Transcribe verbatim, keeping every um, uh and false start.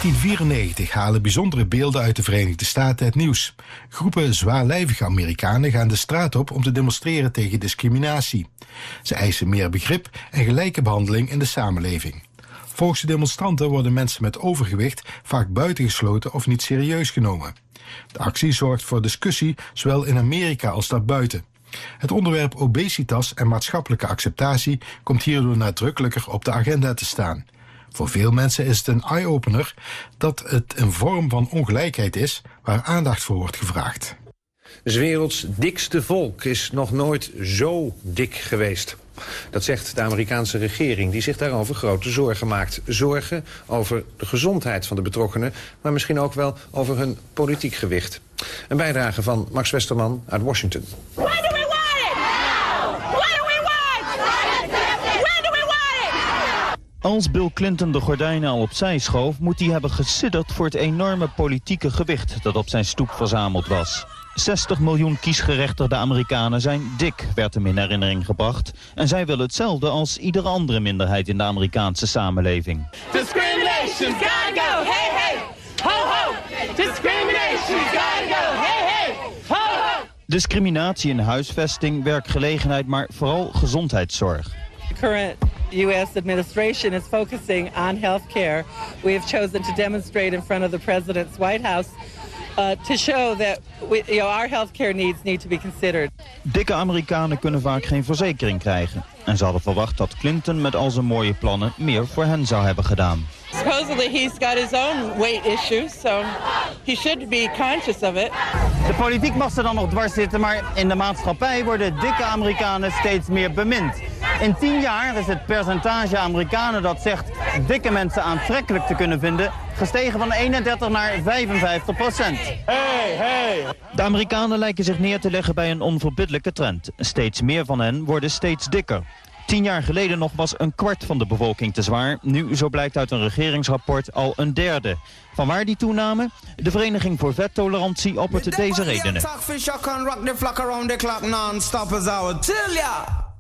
negentien vierennegentig halen bijzondere beelden uit de Verenigde Staten het nieuws. Groepen zwaarlijvige Amerikanen gaan de straat op om te demonstreren tegen discriminatie. Ze eisen meer begrip en gelijke behandeling in de samenleving. Volgens de demonstranten worden mensen met overgewicht vaak buitengesloten of niet serieus genomen. De actie zorgt voor discussie zowel in Amerika als daarbuiten. Het onderwerp obesitas en maatschappelijke acceptatie komt hierdoor nadrukkelijker op de agenda te staan. Voor veel mensen is het een eye-opener dat het een vorm van ongelijkheid is waar aandacht voor wordt gevraagd. 'S werelds dikste volk is nog nooit zo dik geweest. Dat zegt de Amerikaanse regering, die zich daarover grote zorgen maakt. Zorgen over de gezondheid van de betrokkenen, maar misschien ook wel over hun politiek gewicht. Een bijdrage van Max Westerman uit Washington. Als Bill Clinton de gordijnen al opzij schoof, moet hij hebben gesidderd voor het enorme politieke gewicht dat op zijn stoep verzameld was. zestig miljoen kiesgerechtigde Amerikanen zijn dik, werd hem in herinnering gebracht. En zij willen hetzelfde als iedere andere minderheid in de Amerikaanse samenleving. Discrimination's gotta go, hey hey, ho ho. Discrimination's gotta go, hey hey, ho ho. Discriminatie in huisvesting, werkgelegenheid, maar vooral gezondheidszorg. The current U S administration is focusing on health care. We have chosen to demonstrate in front of the president's White House Uh, to show that we, you know, our healthcare needs need to be considered. Dikke Amerikanen kunnen vaak geen verzekering krijgen. En ze hadden verwacht dat Clinton met al zijn mooie plannen meer voor hen zou hebben gedaan. Supposedly he's got his own weight issues, so he should be conscious of it. De politiek mag er dan nog dwars zitten, maar in de maatschappij worden dikke Amerikanen steeds meer bemind. In tien jaar is het percentage Amerikanen dat zegt dikke mensen aantrekkelijk te kunnen vinden gestegen van eenendertig naar vijfenvijftig procent. Hey, hey. De Amerikanen lijken zich neer te leggen bij een onverbiddelijke trend. Steeds meer van hen worden steeds dikker. Tien jaar geleden nog was een kwart van de bevolking te zwaar. Nu, zo blijkt uit een regeringsrapport, al een derde. Vanwaar die toename? De Vereniging voor Vettolerantie oppert deze redenen.